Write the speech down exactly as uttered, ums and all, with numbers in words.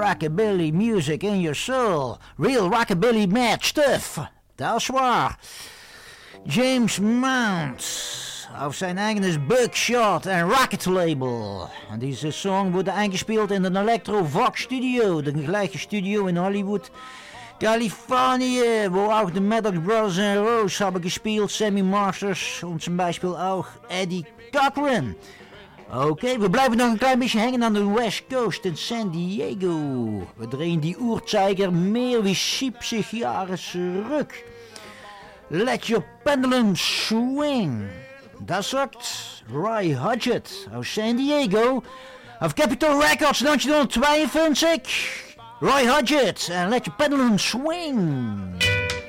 rockabilly music in your soul. Real rockabilly mad stuff. Dat is waar. James Mount. Auf zijn eigen Buckshot en Rocket label. En deze song wordt eingespeeld in de Electro Vox Studio. De gleiche studio in Hollywood, Californië, wo auch de Maddox Brothers en Rose hebben gespeeld. Sammy Masters en zum Beispiel auch Eddie Cochran. Oké, okay, we blijven nog een klein beetje hangen aan de West Coast in San Diego. We drehen die Uhrzeiger meer wie zeventig jaren terug. Let your pendulum swing. Dat zegt Roy Hodgett uit San Diego. Of Capitol Records negentien tweeënvijftig. Roy Hodgett en Let Your Pendulum Swing.